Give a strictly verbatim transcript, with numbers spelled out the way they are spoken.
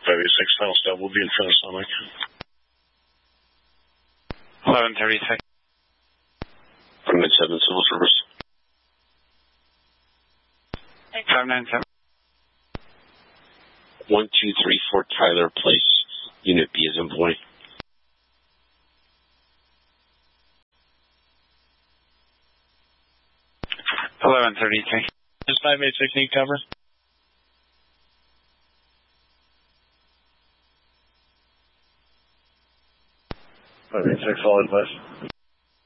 five eight six, final step will be in front of Sonic. eleven thirty-six. From mid seven civil service. five nine seven. one two three four Tyler Place. Unit B is in boy. eleven thirty-three. Does five eight six need cover? five eight six, all advice.